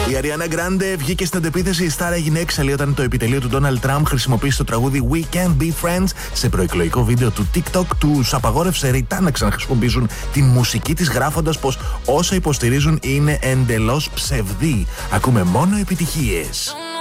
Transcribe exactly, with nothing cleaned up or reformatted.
Η Ariana Grande βγήκε στην αντεπίθεση. Η στάρα έγινε έξαλλη όταν το επιτελείο του Donald Trump χρησιμοποίησε το τραγούδι We Can't Be Friends σε προεκλογικό βίντεο του TikTok. Τους απαγόρευσε ρητά να ξαναχρησιμοποιήσουν την μουσική της, γράφοντας πως όσα υποστηρίζουν είναι εντελώς ψευδή. Ακούμε μόνο επιτυχίες.